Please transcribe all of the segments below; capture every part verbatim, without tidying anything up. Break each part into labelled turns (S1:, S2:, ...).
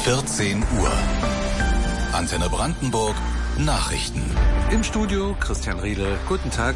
S1: vierzehn Uhr. Antenne Brandenburg Nachrichten.
S2: Im Studio Christian Riedel. Guten Tag.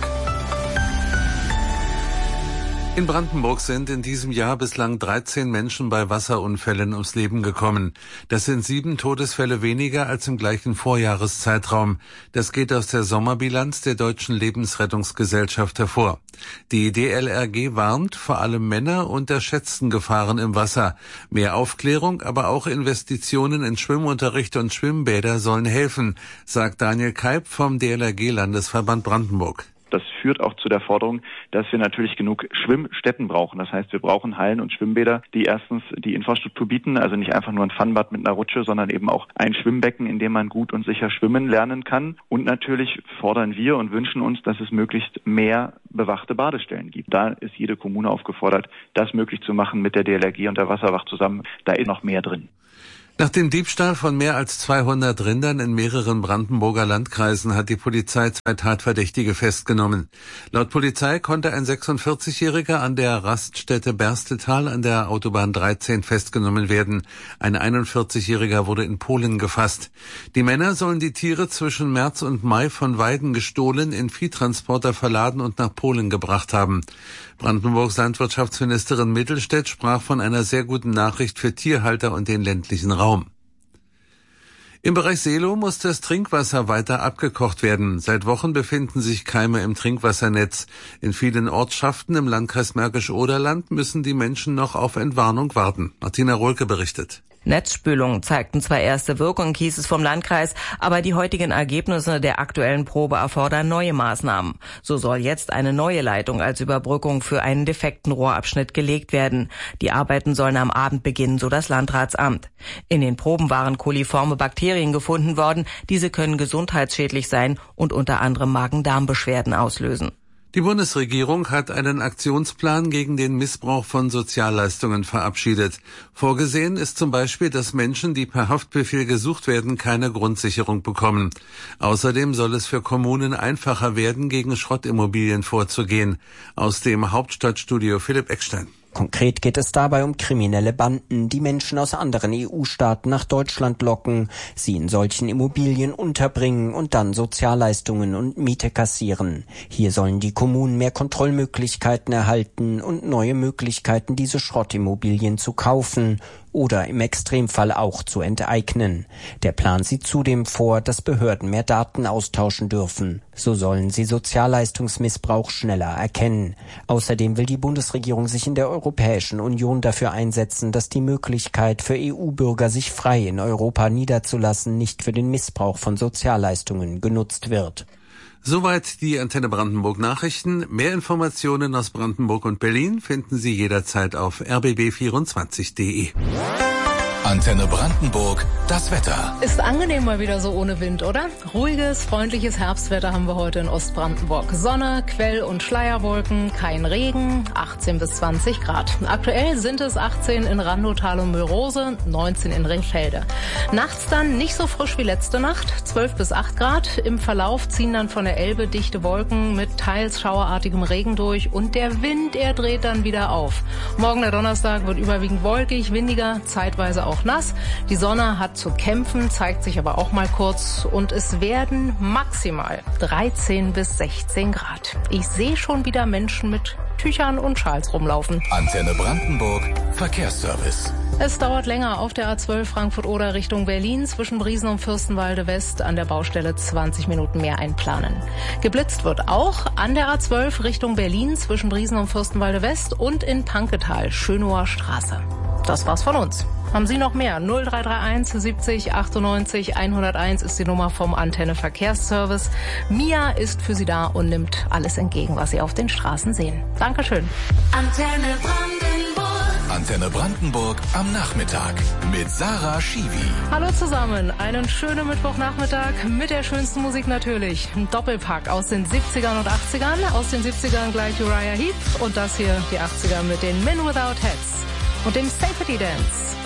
S2: In Brandenburg sind in diesem Jahr bislang dreizehn Menschen bei Wasserunfällen ums Leben gekommen. Das sind sieben Todesfälle weniger als im gleichen Vorjahreszeitraum. Das geht aus der Sommerbilanz der Deutschen Lebensrettungsgesellschaft hervor. Die D L R G warnt, vor allem Männer unterschätzten Gefahren im Wasser. Mehr Aufklärung, aber auch Investitionen in Schwimmunterricht und Schwimmbäder sollen helfen, sagt Daniel Keib vom D L R G-Landesverband Brandenburg.
S3: Das führt auch zu der Forderung, dass wir natürlich genug Schwimmstätten brauchen. Das heißt, wir brauchen Hallen und Schwimmbäder, die erstens die Infrastruktur bieten, also nicht einfach nur ein Funbad mit einer Rutsche, sondern eben auch ein Schwimmbecken, in dem man gut und sicher schwimmen lernen kann. Und natürlich fordern wir und wünschen uns, dass es möglichst mehr bewachte Badestellen gibt. Da ist jede Kommune aufgefordert, das möglich zu machen mit der D L R G und der Wasserwacht zusammen. Da ist noch mehr drin.
S2: Nach dem Diebstahl von mehr als zweihundert Rindern in mehreren Brandenburger Landkreisen hat die Polizei zwei Tatverdächtige festgenommen. Laut Polizei konnte ein sechsundvierzigjähriger an der Raststätte Berstetal an der Autobahn dreizehn festgenommen werden. Ein einundvierzigjähriger wurde in Polen gefasst. Die Männer sollen die Tiere zwischen März und Mai von Weiden gestohlen, in Viehtransporter verladen und nach Polen gebracht haben. Brandenburgs Landwirtschaftsministerin Mittelstädt sprach von einer sehr guten Nachricht für Tierhalter und den ländlichen Raum. Im Bereich Seelow muss das Trinkwasser weiter abgekocht werden. Seit Wochen befinden sich Keime im Trinkwassernetz. In vielen Ortschaften im Landkreis Märkisch-Oderland müssen die Menschen noch auf Entwarnung warten. Martina Rohlke berichtet.
S4: Netzspülungen zeigten zwar erste Wirkung, hieß es vom Landkreis, aber die heutigen Ergebnisse der aktuellen Probe erfordern neue Maßnahmen. So soll jetzt eine neue Leitung als Überbrückung für einen defekten Rohrabschnitt gelegt werden. Die Arbeiten sollen am Abend beginnen, so das Landratsamt. In den Proben waren koliforme Bakterien gefunden worden. Diese können gesundheitsschädlich sein und unter anderem Magen-Darm-Beschwerden auslösen.
S2: Die Bundesregierung hat einen Aktionsplan gegen den Missbrauch von Sozialleistungen verabschiedet. Vorgesehen ist zum Beispiel, dass Menschen, die per Haftbefehl gesucht werden, keine Grundsicherung bekommen. Außerdem soll es für Kommunen einfacher werden, gegen Schrottimmobilien vorzugehen. Aus dem Hauptstadtstudio Philipp Eckstein.
S5: Konkret geht es dabei um kriminelle Banden, die Menschen aus anderen E U-Staaten nach Deutschland locken, sie in solchen Immobilien unterbringen und dann Sozialleistungen und Miete kassieren. Hier sollen die Kommunen mehr Kontrollmöglichkeiten erhalten und neue Möglichkeiten, diese Schrottimmobilien zu kaufen oder im Extremfall auch zu enteignen. Der Plan sieht zudem vor, dass Behörden mehr Daten austauschen dürfen. So sollen sie Sozialleistungsmissbrauch schneller erkennen. Außerdem will die Bundesregierung sich in der Europäischen Union dafür einsetzen, dass die Möglichkeit für E U-Bürger, sich frei in Europa niederzulassen, nicht für den Missbrauch von Sozialleistungen genutzt wird.
S2: Soweit die Antenne Brandenburg Nachrichten. Mehr Informationen aus Brandenburg und Berlin finden Sie jederzeit auf r b b vierundzwanzig punkt d e.
S1: Antenne Brandenburg, das Wetter.
S6: Ist angenehm mal wieder so ohne Wind, oder? Ruhiges, freundliches Herbstwetter haben wir heute in Ostbrandenburg. Sonne, Quell- und Schleierwolken, kein Regen, achtzehn bis zwanzig Grad. Aktuell sind es achtzehn in Randow-Tal und Mülrose, neunzehn in Rehfelde. Nachts dann nicht so frisch wie letzte Nacht, zwölf bis acht Grad. Im Verlauf ziehen dann von der Elbe dichte Wolken mit teils schauerartigem Regen durch und der Wind, er dreht dann wieder auf. Morgen, der Donnerstag, wird überwiegend wolkig, windiger, zeitweise auch nass. Die Sonne hat zu kämpfen, zeigt sich aber auch mal kurz und es werden maximal dreizehn bis sechzehn Grad. Ich sehe schon wieder Menschen mit Tüchern und Schals rumlaufen.
S1: Antenne Brandenburg, Verkehrsservice.
S6: Es dauert länger auf der A zwölf Frankfurt-Oder Richtung Berlin zwischen Briesen und Fürstenwalde West, an der Baustelle zwanzig Minuten mehr einplanen. Geblitzt wird auch an der A zwölf Richtung Berlin zwischen Briesen und Fürstenwalde West und in Panketal, Schönower Straße. Das war's von uns. Haben Sie noch mehr? null drei drei eins siebzig achtundneunzig hunderteins ist die Nummer vom Antenne Verkehrsservice. Mia ist für Sie da und nimmt alles entgegen, was Sie auf den Straßen sehen. Dankeschön.
S1: Antenne Brandenburg. Antenne Brandenburg am Nachmittag mit Sarah Schiwi.
S6: Hallo zusammen, einen schönen Mittwochnachmittag mit der schönsten Musik natürlich. Ein Doppelpack aus den siebzigern und achtzigern. Aus den siebzigern gleich Uriah Heep und das hier die achiger mit den Men Without Hats und dem Safety Dance.